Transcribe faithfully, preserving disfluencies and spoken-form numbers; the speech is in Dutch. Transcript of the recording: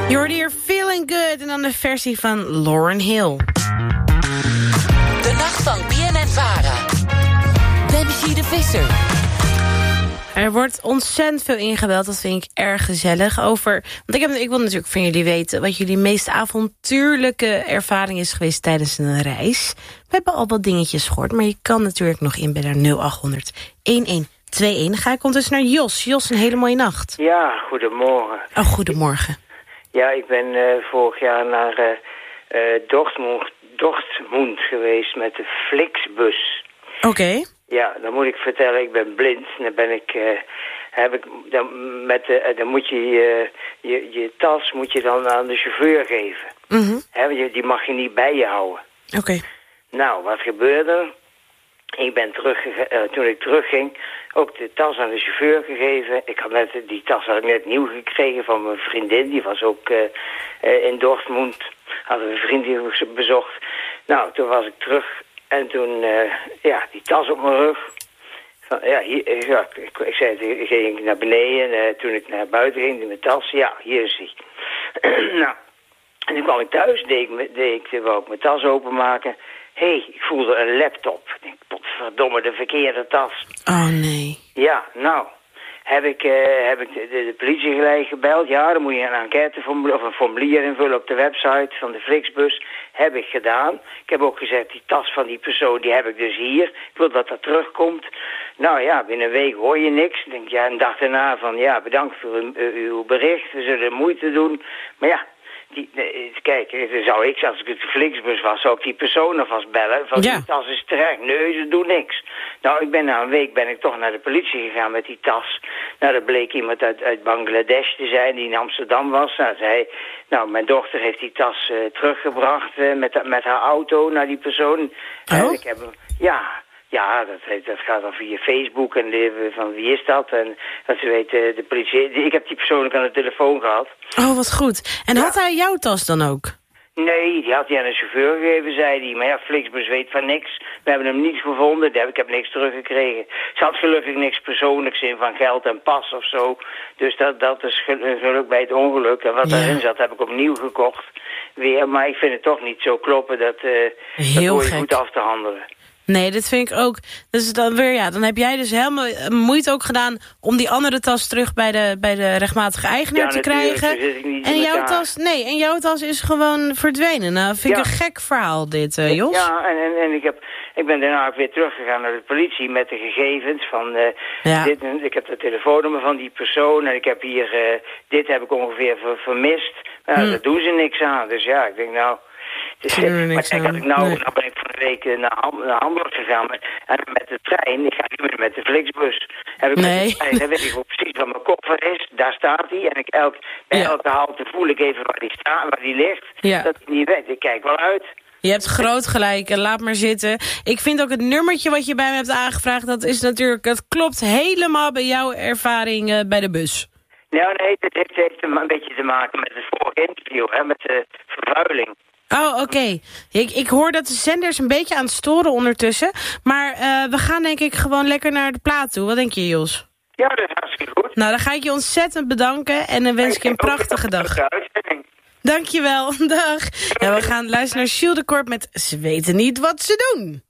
Je hoorde hier Feeling Good en dan de versie van Lauryn Hill. De nacht van B N N Vara. Dempsey de Visser. Er wordt ontzettend veel ingebeld, dat vind ik erg gezellig. Over, want ik, heb, ik wil natuurlijk van jullie weten wat jullie meest avontuurlijke ervaring is geweest tijdens een reis. We hebben al wat dingetjes gehoord, maar je kan natuurlijk nog inbellen naar nul acht honderd elf tweeëntig. Dan ga ik ondertussen naar Jos. Jos, een hele mooie nacht. Ja, goedemorgen. Oh, goedemorgen. Ja, ik ben uh, vorig jaar naar uh, uh, Dortmund, Dortmund geweest met de Flixbus. Oké. Okay. Ja, dan moet ik vertellen, ik ben blind. Dan ben ik, uh, heb ik, dan, met de, uh, dan moet je, uh, je je tas moet je dan aan de chauffeur geven. Mm-hmm. He, die mag je niet bij je houden. Oké. Okay. Nou, wat gebeurde? Ik ben terug, uh, toen ik terugging, ook de tas aan de chauffeur gegeven. Ik had net, die tas had ik net nieuw gekregen van mijn vriendin. Die was ook uh, uh, in Dortmund. Hadden we een vriend die bezocht. Nou, toen was ik terug. En toen, uh, ja, die tas op mijn rug. Van, ja, hier, ja, ik, ik zei, ik ging naar beneden. Uh, toen ik naar buiten ging, in mijn tas. Ja, hier is hij. Nou, en toen kwam ik thuis, deed ik, deed ik wou ik mijn tas openmaken. Hé, hey, ik voelde een laptop. Ik denk, potverdomme, de verkeerde tas. Oh, nee. Ja, nou, heb ik, uh, heb ik de, de, de politie gelijk gebeld. Ja, dan moet je een enquêteformulier of een formulier invullen op de website van de Flixbus. Heb ik gedaan. Ik heb ook gezegd, die tas van die persoon, die heb ik dus hier. Ik wil dat dat terugkomt. Nou ja, binnen een week hoor je niks. Ik denk, ja, een dag daarna van, ja, bedankt voor uw, uw bericht. We zullen moeite doen. Maar ja, die, kijk, zou ik, als ik het de Flixbus was, zou ik die persoon alvast bellen. Van, ja. Die tas is terecht. Nee, ze doen niks. Nou, ik ben na een week ben ik toch naar de politie gegaan met die tas. Nou, dat bleek iemand uit, uit Bangladesh te zijn die in Amsterdam was. Nou, zei, nou, mijn dochter heeft die tas uh, teruggebracht uh, met, met haar auto naar die persoon. Oh? En ik heb hem, ja... Ja, dat, dat gaat dan via Facebook en de, van wie is dat? En dat ze weten, de politie... Ik heb die persoonlijk aan de telefoon gehad. Oh, wat goed. En ja. Had hij jouw tas dan ook? Nee, die had hij aan de chauffeur gegeven, zei hij. Maar ja, Flixbus weet van niks. We hebben hem niet gevonden. Ik heb niks teruggekregen. Ze had gelukkig niks persoonlijks in van geld en pas of zo. Dus dat, dat is geluk bij het ongeluk. En wat ja. daarin zat, heb ik opnieuw gekocht. Weer, maar ik vind het toch niet zo kloppen dat, uh, dat hoor je goed af te handelen. Nee, dit vind ik ook. Dus dan weer, ja, dan heb jij dus helemaal moeite ook gedaan om die andere tas terug bij de, bij de rechtmatige eigenaar ja, te krijgen. En jouw tas, nee, en jouw tas is gewoon verdwenen. Nou, vind ja. ik een gek verhaal dit, uh, Jos. Ja, en, en, en ik, heb, ik ben daarna ook weer teruggegaan naar de politie met de gegevens van uh, ja. dit. Ik heb de telefoonnummer van die persoon en ik heb hier, uh, dit heb ik ongeveer ver, vermist. Nou, hmm. daar doen ze niks aan. Dus ja, ik denk nou... Dus, maar kijk, had ik nou, nee. nou ben ik van de week naar, naar Hamburg gegaan met, en met de trein. Ik ga niet meer met de Flixbus. Heb ik nee. met de trein, dan weet ik precies wat mijn koffer is. Daar staat hij. En ik elk, bij ja. elke halte voel ik even waar die, sta, waar die ligt. Ja. Dat hij niet weet. Ik kijk wel uit. Je hebt groot gelijk, laat maar zitten. Ik vind ook het nummertje wat je bij me hebt aangevraagd... dat is natuurlijk, dat klopt helemaal bij jouw ervaring uh, bij de bus. Nou nee, het heeft, heeft een beetje te maken met het vorige interview, hè, met de vervuiling. Oh, oké. Okay. Ik, ik hoor dat de zenders een beetje aan het storen ondertussen. Maar uh, we gaan denk ik gewoon lekker naar de plaat toe. Wat denk je, Jos? Ja, dat is hartstikke goed. Nou, dan ga ik je ontzettend bedanken en dan wens ik je een prachtige dag. Dankjewel, dag. En we gaan luisteren naar Jules de Korp met Ze weten niet wat ze doen.